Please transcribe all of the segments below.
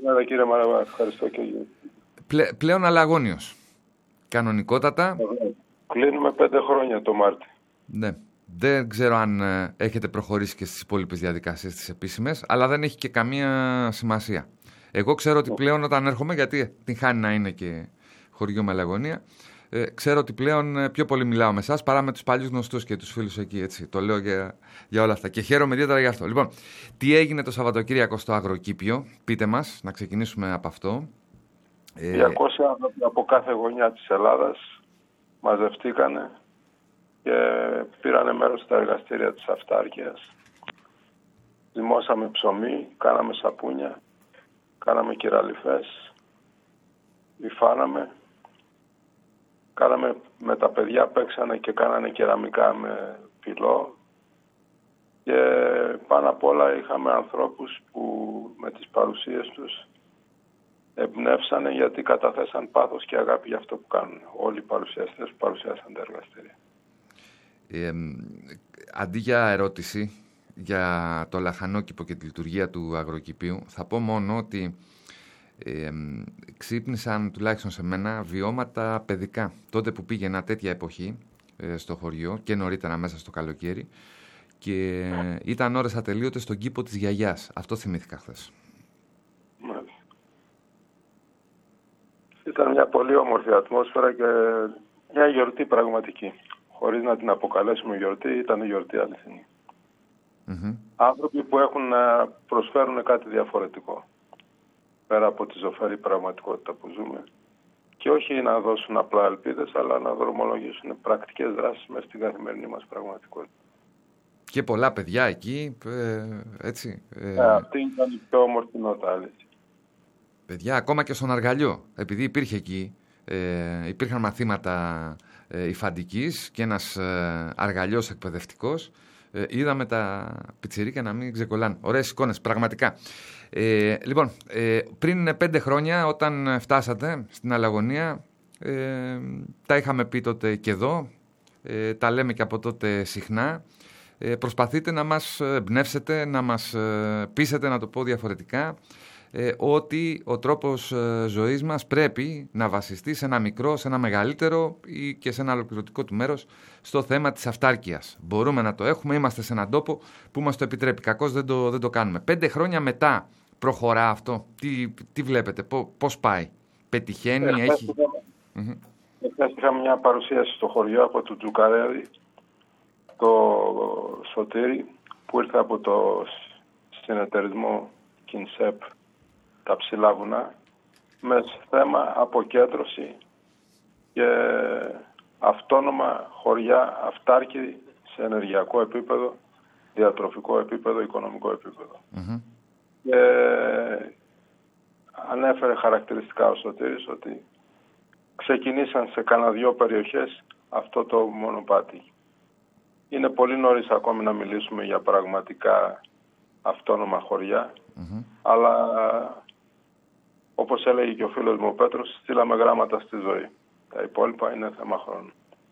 καλημέρα κύριε Μαραβά, ευχαριστώ και εγώ. Πλέον Αλαγόνιος. Κανονικότατα. Κλείνουμε 5 χρόνια το Μάρτι. Ναι. Δεν ξέρω αν έχετε προχωρήσει και στις υπόλοιπες διαδικασίες τις επίσημες, αλλά δεν έχει και καμία σημασία. Εγώ ξέρω ότι πλέον όταν έρχομαι, γιατί την χάνει να είναι και χωριό με Αλαγωνία, ξέρω ότι πλέον πιο πολύ μιλάω με εσάς παρά με τους παλιούς γνωστούς και τους φίλους εκεί. Έτσι. Το λέω για όλα αυτά. Και χαίρομαι ιδιαίτερα γι' αυτό. Λοιπόν, τι έγινε το Σαββατοκύριακο στο Αγροκήπιο, πείτε μας, να ξεκινήσουμε από αυτό. 200 άνθρωποι από κάθε γωνιά της Ελλάδας μαζευτήκανε και πήρανε μέρος στα εργαστήρια της αυτάρκειας. Δημόσαμε ψωμί, κάναμε σαπούνια, κάναμε κυραλιφές, υφάναμε, με τα παιδιά παίξανε και κάνανε κεραμικά με πυλό και πάνω απ' όλα είχαμε ανθρώπους που με τις παρουσίες τους εμπνεύσανε γιατί καταθέσαν πάθος και αγάπη για αυτό που κάνουν. Όλοι οι παρουσιαστές που παρουσιάσαν τα εργαστήρια. Αντί για ερώτηση για το λαχανόκηπο και τη λειτουργία του Αγροκηπίου, θα πω μόνο ότι ξύπνησαν τουλάχιστον σε μένα βιώματα παιδικά. Τότε που πήγαινα τέτοια εποχή στο χωριό και νωρίτερα μέσα στο καλοκαίρι και ήταν ώρες ατελείωτες στον κήπο της γιαγιάς. Αυτό θυμήθηκα χθες. Ήταν μια πολύ όμορφη ατμόσφαιρα και μια γιορτή πραγματική. Χωρίς να την αποκαλέσουμε γιορτή, ήταν γιορτή αληθινή. Άνθρωποι που έχουν να προσφέρουν κάτι διαφορετικό. Πέρα από τη ζωφερή πραγματικότητα που ζούμε. Και όχι να δώσουν απλά ελπίδες, αλλά να δρομολογήσουν πρακτικές δράσεις μέσα στην καθημερινή μας πραγματικότητα. Και πολλά παιδιά εκεί, έτσι. Αυτή ήταν η πιο όμορφη νότα, αλήθεια. Παιδιά, ακόμα και στον Αργαλιό, επειδή υπήρχε εκεί, υπήρχαν μαθήματα υφαντικής και ένας αργαλιός εκπαιδευτικός, είδαμε τα πιτσιρίκια να μην ξεκολλάνε. Ωραίες εικόνες, πραγματικά. Λοιπόν, πριν 5 χρόνια, όταν φτάσατε στην Αλαγωνία, τα είχαμε πει τότε και εδώ, τα λέμε και από τότε συχνά, προσπαθείτε να μας εμπνεύσετε, να μας πείσετε, να το πω διαφορετικά, ότι ο τρόπος ζωής μας πρέπει να βασιστεί σε ένα μικρό, σε ένα μεγαλύτερο ή και σε ένα ολοκληρωτικό του μέρος στο θέμα της αυτάρκειας. Μπορούμε να το έχουμε, είμαστε σε έναν τόπο που μας το επιτρέπει. Κακώς δεν το κάνουμε. 5 χρόνια μετά προχωρά αυτό. Τι βλέπετε, πώς πάει, πετυχαίνει, έχει... Είχαμε μια παρουσίαση στο χωριό από τον Τζουκαρέλη, το Σωτήρι, που ήρθε από το συνεταιρισμό Κινσέπ, τα ψηλά βουνά, με θέμα αποκέντρωση και αυτόνομα χωριά αυτάρκη σε ενεργειακό επίπεδο, διατροφικό επίπεδο, οικονομικό επίπεδο. Και ανέφερε χαρακτηριστικά ο Σωτήρης ότι ξεκινήσαν σε κανένα 2 περιοχές αυτό το μονοπάτι. Είναι πολύ νωρίς ακόμη να μιλήσουμε για πραγματικά αυτόνομα χωριά, αλλά όπως έλεγε και ο φίλος μου ο Πέτρος, στείλαμε γράμματα στη ζωή. Τα υπόλοιπα είναι θέμα χρόνου.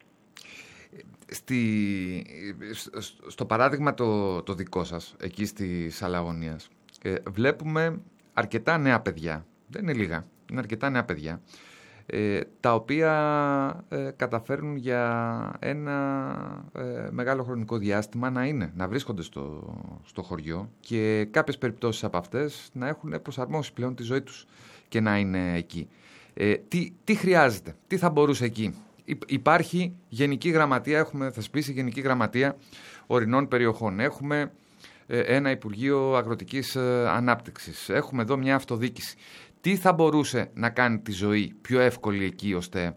Στο παράδειγμα το δικό σας, εκεί στις Αλαγωνίας, βλέπουμε αρκετά νέα παιδιά, δεν είναι λίγα, είναι αρκετά νέα παιδιά, τα οποία καταφέρνουν για ένα μεγάλο χρονικό διάστημα να βρίσκονται στο χωριό και κάποιες περιπτώσεις από αυτές να έχουν προσαρμόσει πλέον τη ζωή τους και να είναι εκεί. Τι χρειάζεται, τι θα μπορούσε εκεί? Υπάρχει γενική γραμματεία, έχουμε θεσπίσει γενική γραμματεία ορεινών περιοχών, έχουμε ένα Υπουργείο Αγροτικής Ανάπτυξης, έχουμε εδώ μια αυτοδιοίκηση. Τι θα μπορούσε να κάνει τη ζωή πιο εύκολη εκεί, ώστε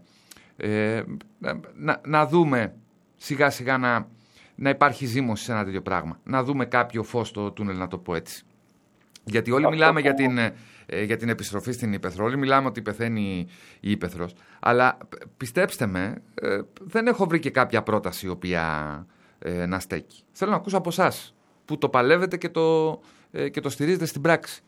να δούμε σιγά σιγά να υπάρχει ζήμωση σε ένα τέτοιο πράγμα. Να δούμε κάποιο φως στο τούνελ, να το πω έτσι. Γιατί όλοι μιλάμε για την επιστροφή στην Ήπεθρο, όλοι μιλάμε ότι πεθαίνει η Ήπεθρος. Αλλά πιστέψτε με, δεν έχω βρει και κάποια πρόταση η οποία να στέκει. Θέλω να ακούσω από εσάς που το παλεύετε και το στηρίζετε στην πράξη.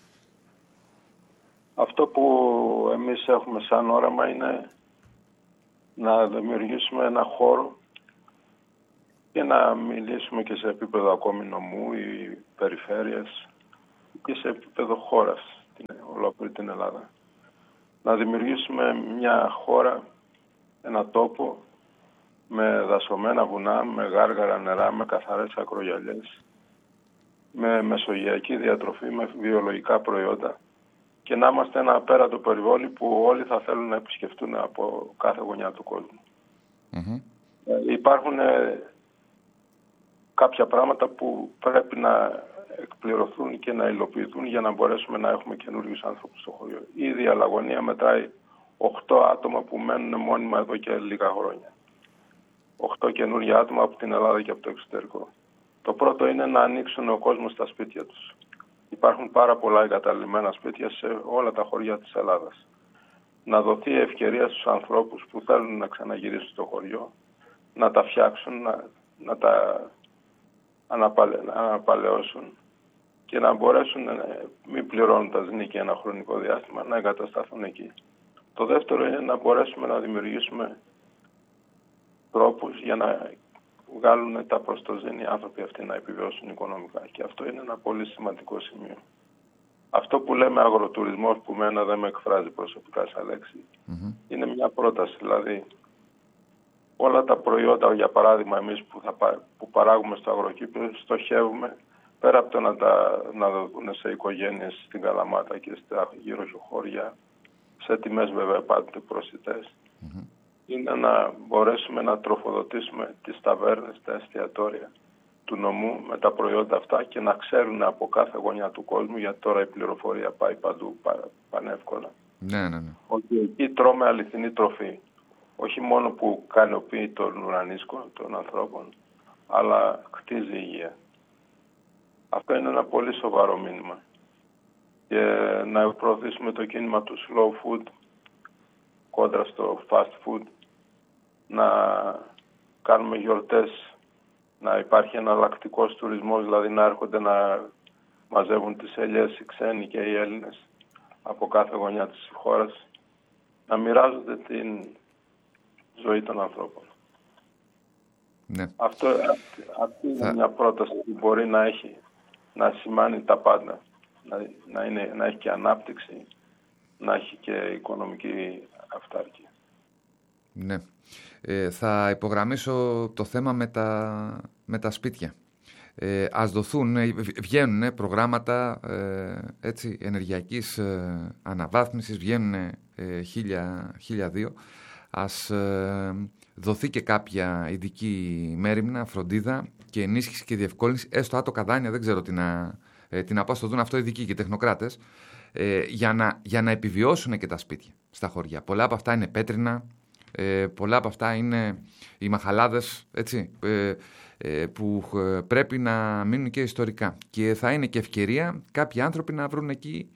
Αυτό που εμείς έχουμε σαν όραμα είναι να δημιουργήσουμε ένα χώρο και να μιλήσουμε και σε επίπεδο ακόμη νομού ή περιφέρειας και σε επίπεδο χώρας, ολόκληρη την Ελλάδα. Να δημιουργήσουμε μια χώρα, ένα τόπο με δασωμένα βουνά, με γάργαρα νερά, με καθαρές ακρογιαλιές, με μεσογειακή διατροφή, με βιολογικά προϊόντα και να είμαστε ένα απέραντο περιβόλι που όλοι θα θέλουν να επισκεφτούν από κάθε γωνιά του κόσμου. Υπάρχουν κάποια πράγματα που πρέπει να εκπληρωθούν και να υλοποιηθούν για να μπορέσουμε να έχουμε καινούριους άνθρωπους στο χωριό. Ήδη η Αλλαγωνία μετράει 8 άτομα που μένουν μόνιμα εδώ και λίγα χρόνια. 8 καινούργια άτομα από την Ελλάδα και από το εξωτερικό. Το πρώτο είναι να ανοίξουν ο κόσμος στα σπίτια τους. Υπάρχουν πάρα πολλά εγκαταλειμμένα σπίτια σε όλα τα χωριά της Ελλάδας. Να δοθεί ευκαιρία στους ανθρώπους που θέλουν να ξαναγυρίσουν στο χωριό, να τα φτιάξουν, να τα αναπαλαιώσουν και να μπορέσουν, μην πληρώνοντας νίκη ένα χρονικό διάστημα, να εγκατασταθούν εκεί. Το δεύτερο είναι να μπορέσουμε να δημιουργήσουμε τρόπους για να βγάλουν τα προστοζήνη οι άνθρωποι αυτοί να επιβιώσουν οικονομικά. Και αυτό είναι ένα πολύ σημαντικό σημείο. Αυτό που λέμε αγροτουρισμός, που μένα δεν με εκφράζει προσωπικά σαν λέξη, είναι μια πρόταση. Δηλαδή, όλα τα προϊόντα, για παράδειγμα, εμείς που παράγουμε στο αγροκήπιο, στοχεύουμε πέρα από το να δοθούν σε οικογένειες στην Καλαμάτα και στα γύρω χώρια, σε τιμές βέβαια πάντοτε προσιτές, είναι να μπορέσουμε να τροφοδοτήσουμε τις ταβέρνες, τα εστιατόρια του νομού με τα προϊόντα αυτά και να ξέρουν από κάθε γωνιά του κόσμου, γιατί τώρα η πληροφορία πάει παντού πανεύκολα, ότι εκεί τρώμε αληθινή τροφή. Όχι μόνο που ικανοποιεί τον ουρανίσκο των ανθρώπων, αλλά χτίζει υγεία. Αυτό είναι ένα πολύ σοβαρό μήνυμα. Και να προωθήσουμε το κίνημα του slow food κόντρα στο fast food, να κάνουμε γιορτές, να υπάρχει εναλλακτικός τουρισμός, δηλαδή να έρχονται να μαζεύουν τις ελιές οι ξένοι και οι Έλληνες από κάθε γωνιά της χώρας, να μοιράζονται την ζωή των ανθρώπων. Ναι. Αυτή είναι μια πρόταση που μπορεί να σημάνει τα πάντα. Να έχει και ανάπτυξη, να έχει και οικονομική αυτάρκεια. Ναι. Θα υπογραμμίσω το θέμα με τα σπίτια. Ας δοθούν, βγαίνουν προγράμματα ενεργειακής αναβάθμισης, βγαίνουν 1002. Ας δοθεί και κάποια ειδική μέριμνα, φροντίδα και ενίσχυση και διευκόλυνση, έστω άτοκα δάνεια, δεν ξέρω τι να πω, στο δουν αυτό ειδικοί και τεχνοκράτες, για να επιβιώσουν και τα σπίτια στα χωριά. Πολλά από αυτά είναι πέτρινα, πολλά από αυτά είναι οι μαχαλάδες, έτσι, που πρέπει να μείνουν και ιστορικά. Και θα είναι και ευκαιρία κάποιοι άνθρωποι να βρουν εκεί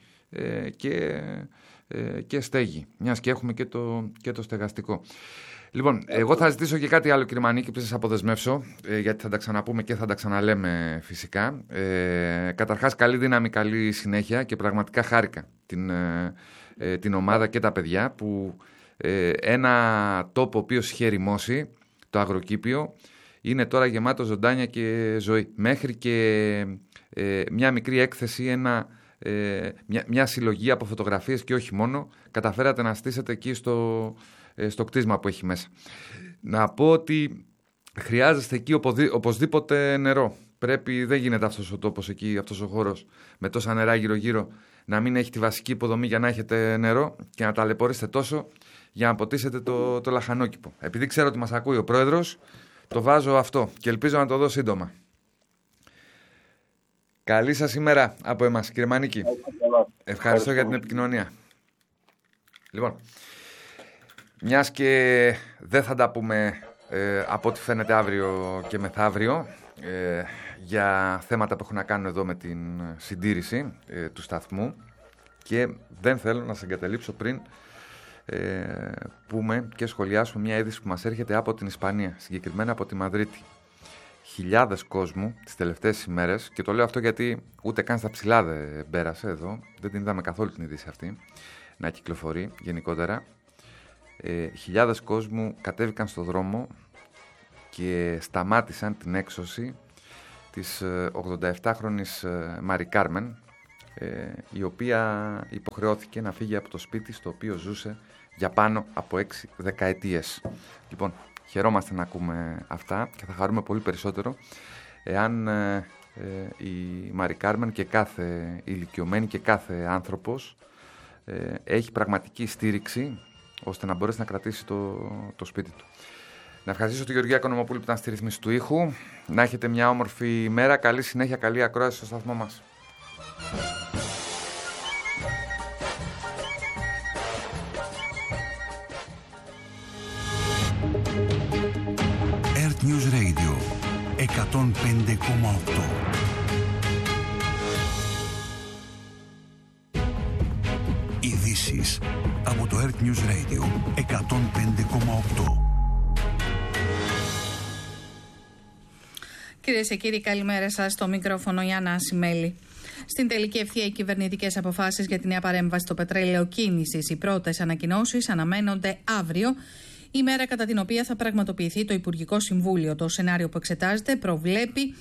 και στέγη, μιας και έχουμε και το στεγαστικό. Λοιπόν, εγώ θα ζητήσω και κάτι άλλο, κύριε Μανίκη, που σας αποδεσμεύσω, γιατί θα τα ξαναπούμε και θα τα ξαναλέμε φυσικά. Καταρχάς, καλή δύναμη, καλή συνέχεια και πραγματικά χάρηκα την ομάδα και τα παιδιά που ένα τόπο ο οποίος είχε ερημώσει, το αγροκήπιο, είναι τώρα γεμάτο ζωντάνια και ζωή. Μέχρι και μια μικρή έκθεση, μια συλλογή από φωτογραφίες και όχι μόνο, καταφέρατε να στήσετε εκεί στο κτίσμα που έχει μέσα. Να πω ότι χρειάζεστε εκεί οπωσδήποτε νερό. Δεν γίνεται αυτός ο τόπος εκεί, αυτός ο χώρος με τόσα νερά γύρω-γύρω, να μην έχει τη βασική υποδομή για να έχετε νερό και να ταλαιπωρήσετε τόσο για να ποτίσετε το λαχανόκηπο. Επειδή ξέρω ότι μας ακούει ο πρόεδρος, το βάζω αυτό και ελπίζω να το δω σύντομα. Καλή σας ημέρα από εμάς, κύριε Μανίκη. Ευχαριστώ για την επικοινωνία. Λοιπόν, μιας και δεν θα τα πούμε από ό,τι φαίνεται αύριο και μεθαύριο για θέματα που έχουν να κάνουν εδώ με την συντήρηση του σταθμού, και δεν θέλω να σε εγκαταλείψω πριν πούμε και σχολιάσουμε μια είδηση που μας έρχεται από την Ισπανία, συγκεκριμένα από τη Μαδρίτη. Χιλιάδες κόσμου τις τελευταίες ημέρες, και το λέω αυτό γιατί ούτε καν στα ψηλά δεν πέρασε εδώ, δεν την είδαμε καθόλου την είδηση αυτή να κυκλοφορεί γενικότερα. Χιλιάδες κόσμου κατέβηκαν στο δρόμο και σταμάτησαν την έξωση της 87χρονης Μαρι Κάρμεν, η οποία υποχρεώθηκε να φύγει από το σπίτι στο οποίο ζούσε για πάνω από 6 δεκαετίες. Λοιπόν, χαιρόμαστε να ακούμε αυτά και θα χαρούμε πολύ περισσότερο εάν η Μαρή Κάρμεν και κάθε ηλικιωμένη και κάθε άνθρωπος έχει πραγματική στήριξη ώστε να μπορέσει να κρατήσει το σπίτι του. Να ευχαριστήσω τον Γεωργία Οικονομοπούλου που ήταν στη ρύθμιση του ήχου. Να έχετε μια όμορφη ημέρα. Καλή συνέχεια, καλή ακρόαση στο σταθμό μας. Earth News Radio 105,8. Ειδήσεις από το Earth News Radio 105,8. Κυρίες και κύριοι, καλημέρα σας. Στο μικρόφωνο η Άννα Ασημέλη. Στην τελική ευθεία, οι κυβερνητικές αποφάσεις για τη νέα παρέμβαση στο πετρέλαιο κίνησης. Οι πρώτες ανακοινώσεις αναμένονται αύριο, η μέρα κατά την οποία θα πραγματοποιηθεί το Υπουργικό Συμβούλιο. Το σενάριο που εξετάζεται προβλέπει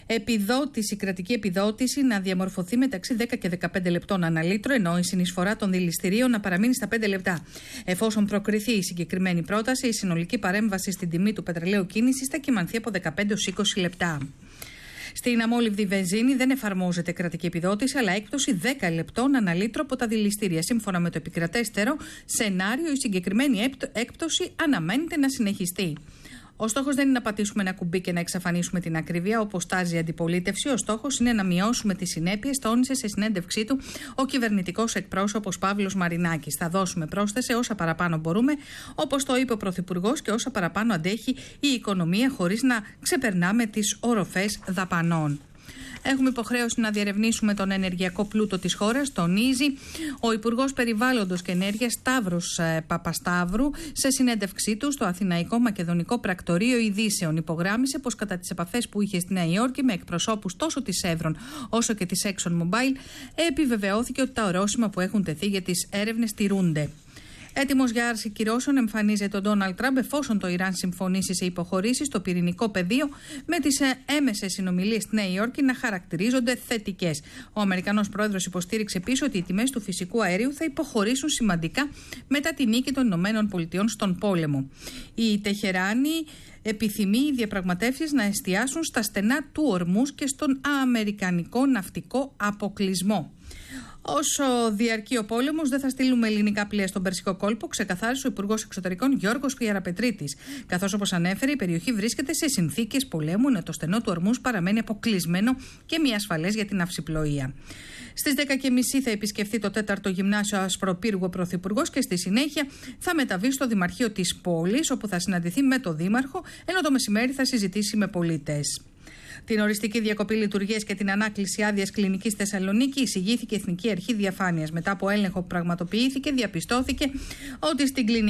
κρατική επιδότηση να διαμορφωθεί μεταξύ 10 και 15 λεπτών ανά λίτρο, ενώ η συνεισφορά των δηληστηρίων να παραμείνει στα 5 λεπτά. Εφόσον προκριθεί η συγκεκριμένη πρόταση, η συνολική παρέμβαση στην τιμή του πετρελαίου κίνησης θα κυμανθεί από 15 έως 20 λεπτά. Στην αμόλυβδη βενζίνη δεν εφαρμόζεται κρατική επιδότηση, αλλά έκπτωση 10 λεπτών ανά λίτρο από τα δηληστήρια. Σύμφωνα με το επικρατέστερο σενάριο, η συγκεκριμένη έκπτωση αναμένεται να συνεχιστεί. Ο στόχος δεν είναι να πατήσουμε ένα κουμπί και να εξαφανίσουμε την ακρίβεια, όπως τάζει η αντιπολίτευση. Ο στόχος είναι να μειώσουμε τις συνέπειες, τόνισε σε συνέντευξή του ο κυβερνητικός εκπρόσωπος Παύλος Μαρινάκης. Θα δώσουμε πρόσθεση όσα παραπάνω μπορούμε, όπως το είπε ο Πρωθυπουργός, και όσα παραπάνω αντέχει η οικονομία, χωρίς να ξεπερνάμε τις οροφές δαπανών. Έχουμε υποχρέωση να διερευνήσουμε τον ενεργειακό πλούτο της χώρας, τονίζει ο Υπουργός Περιβάλλοντος και Ενέργειας Σταύρος Παπασταύρου σε συνέντευξή του στο Αθηναϊκό Μακεδονικό Πρακτορείο Ειδήσεων. Υπογράμμισε πως κατά τις επαφές που είχε στη Νέα Υόρκη με εκπροσώπους τόσο της Chevron όσο και της ExxonMobil, επιβεβαιώθηκε ότι τα ορόσημα που έχουν τεθεί για τις έρευνες τηρούνται. Έτοιμος για άρση κυρώσεων εμφανίζεται ο Ντόναλντ Τραμπ εφόσον το Ιράν συμφωνήσει σε υποχωρήσεις στο πυρηνικό πεδίο, με τις έμεσες συνομιλίες στη Νέα Υόρκη να χαρακτηρίζονται θετικές. Ο Αμερικανός πρόεδρος υποστήριξε επίσης ότι οι τιμές του φυσικού αερίου θα υποχωρήσουν σημαντικά μετά τη νίκη των ΗΠΑ στον πόλεμο. Η Τεχεράνη επιθυμεί οι διαπραγματεύσεις να εστιάσουν στα στενά του Ορμούζ και στον αμερικανικό ναυτικό αποκλεισμό. Όσο διαρκεί ο πόλεμος, δεν θα στείλουμε ελληνικά πλοία στον Περσικό κόλπο, ξεκαθάρισε ο Υπουργός Εξωτερικών Γιώργος Ιεραπετρίτης. Καθώς, όπως ανέφερε, η περιοχή βρίσκεται σε συνθήκες πολέμου, ενώ το στενό του Ορμούζ παραμένει αποκλεισμένο και μη ασφαλές για την ναυσιπλοεία. Στις 10.30 θα επισκεφθεί το 4ο Γυμνάσιο Ασπροπύργου ο Πρωθυπουργός και στη συνέχεια θα μεταβεί στο Δημαρχείο της πόλης, όπου θα συναντηθεί με τον Δήμαρχο, ενώ το μεσημέρι θα συζητήσει με πολίτες. Την οριστική διακοπή λειτουργίας και την ανάκληση άδειας κλινικής Θεσσαλονίκη εισηγήθηκε η Εθνική Αρχή Διαφάνειας. Μετά από έλεγχο που πραγματοποιήθηκε, διαπιστώθηκε ότι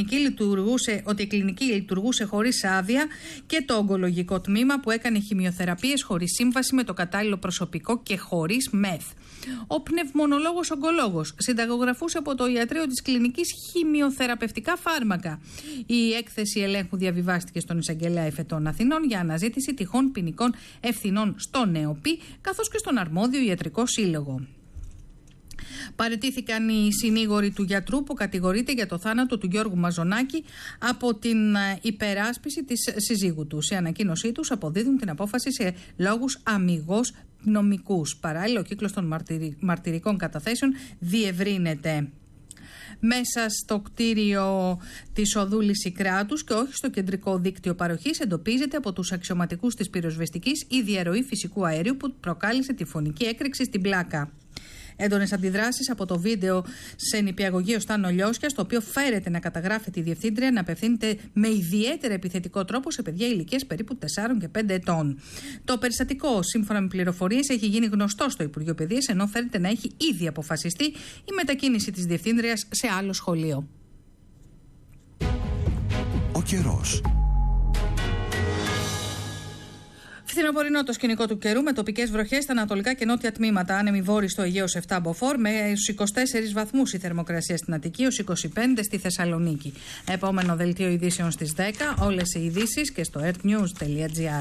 η κλινική λειτουργούσε χωρίς άδεια και το ογκολογικό τμήμα που έκανε χημειοθεραπείες χωρίς σύμβαση με το κατάλληλο προσωπικό και χωρίς ΜΕΘ. Ο πνευμονολόγος ογκολόγος συνταγογραφούσε από το ιατρείο της κλινικής χημειοθεραπευτικά φάρμακα. Η έκθεση ελέγχου διαβιβάστηκε στον Εισαγγελέα Εφετών Αθηνών για αναζήτηση τυχόν ποινικών ευθυνών στον ΕΟΠΗ, καθώς και στον αρμόδιο ιατρικό σύλλογο. Παραιτήθηκαν οι συνήγοροι του γιατρού που κατηγορείται για το θάνατο του Γιώργου Μαζονάκη από την υπεράσπιση της συζύγου του. Σε ανακοίνωσή τους αποδίδουν την απόφαση σε λόγους αμιγώς νομικούς. Παράλληλα, ο κύκλος των μαρτυρικών καταθέσεων διευρύνεται. Μέσα στο κτίριο της οδού Λυσικράτους και όχι στο κεντρικό δίκτυο παροχής εντοπίζεται από τους αξιωματικούς της πυροσβεστικής η διαρροή φυσικού αερίου που προκάλεσε τη φωνική έκρηξη στην πλάκα. Έντονες αντιδράσεις από το βίντεο σε νηπιαγωγείο Στάνο Λιώσια, στο οποίο φέρεται να καταγράφεται η διευθύντρια να απευθύνεται με ιδιαίτερα επιθετικό τρόπο σε παιδιά ηλικίας περίπου 4 και 5 ετών. Το περιστατικό, σύμφωνα με πληροφορίες, έχει γίνει γνωστό στο Υπουργείο Παιδείας, ενώ φαίνεται να έχει ήδη αποφασιστεί η μετακίνηση της διευθύντριας σε άλλο σχολείο. Ο καιρός. Φθινοπορεινό το σκηνικό του καιρού με τοπικές βροχές στα ανατολικά και νότια τμήματα. Άνεμη βόρη στο Αιγαίο 7 μποφόρ, με 24 βαθμούς η θερμοκρασία στην Αττική, ως 25 στη Θεσσαλονίκη. Επόμενο δελτίο ειδήσεων στις 10. Όλες οι ειδήσεις και στο earthnews.gr.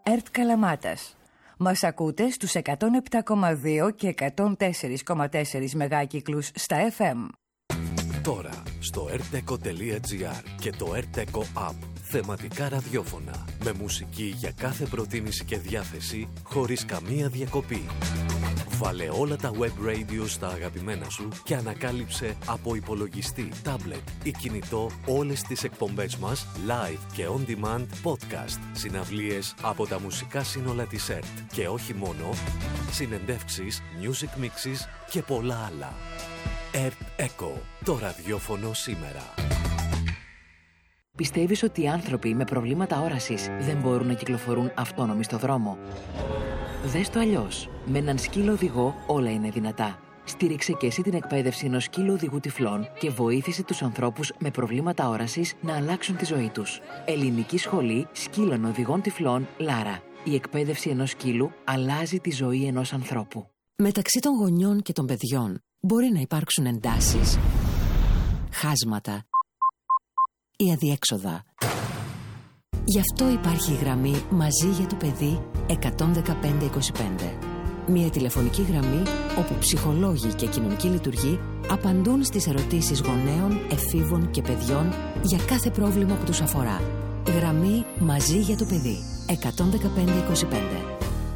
ΕΡΤ Καλαμάτας. Μας ακούτε στους 107,2 και 104,4 μεγάκυκλους στα FM. Τώρα στο rteco.gr και το rteco app. Θεματικά ραδιόφωνα με μουσική για κάθε προτίμηση και διάθεση χωρίς καμία διακοπή. Βάλε όλα τα web radio στα αγαπημένα σου και ανακάλυψε από υπολογιστή, τάμπλετ ή κινητό όλες τις εκπομπές μας live και on demand podcast, συναυλίες από τα μουσικά σύνολα της ΕΡΤ και όχι μόνο, συνεντεύξεις, music mixes και πολλά άλλα. ΕΡΤ Eco, το ραδιόφωνο σήμερα. Πιστεύεις ότι οι άνθρωποι με προβλήματα όρασης δεν μπορούν να κυκλοφορούν αυτόνομοι στο δρόμο? Δες το αλλιώς. Με έναν σκύλο οδηγό όλα είναι δυνατά. Στήριξε και εσύ την εκπαίδευση ενός σκύλου οδηγού τυφλών και βοήθησε τους ανθρώπους με προβλήματα όρασης να αλλάξουν τη ζωή τους. Ελληνική Σχολή Σκύλων Οδηγών Τυφλών Λάρα. Η εκπαίδευση ενός σκύλου αλλάζει τη ζωή ενός ανθρώπου. Μεταξύ των γονιών και των παιδιών μπορεί να υπάρξουν εντάσεις, χάσματα ή αδιέξοδα. Γι' αυτό υπάρχει η γραμμή Μαζί για το παιδί 11525. Μια τηλεφωνική γραμμή όπου ψυχολόγοι και κοινωνικοί λειτουργοί απαντούν στις ερωτήσεις γονέων, εφήβων και παιδιών για κάθε πρόβλημα που τους αφορά. Γραμμή Μαζί για το παιδί 11525.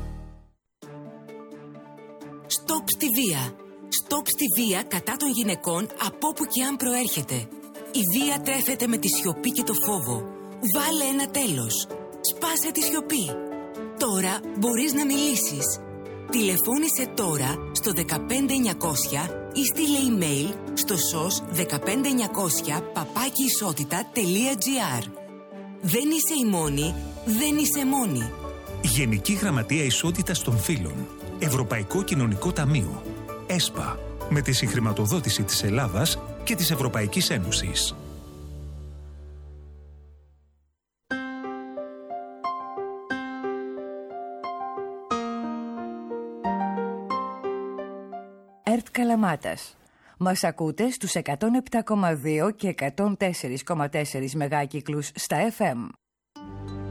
Στοπ στη βία. Στοπ στη βία κατά των γυναικών από όπου και αν προέρχεται. Η βία τρέφεται με τη σιωπή και το φόβο. Βάλε ένα τέλος. Σπάσε τη σιωπή. Τώρα μπορείς να μιλήσεις. Τηλεφώνησε τώρα στο 15900 ή στείλε email στο sos15900@isotita.gr. Δεν είσαι η μόνη, δεν είσαι μόνη. Γενική Γραμματεία Ισότητας των Φύλων. Ευρωπαϊκό Κοινωνικό Ταμείο. ΕΣΠΑ. Με τη συγχρηματοδότηση της Ελλάδας και της Ευρωπαϊκής Ένωσης. ΕΡΤ Καλαμάτας. Μας ακούτε στους 107,2 και 104,4 μεγάκυκλους στα FM.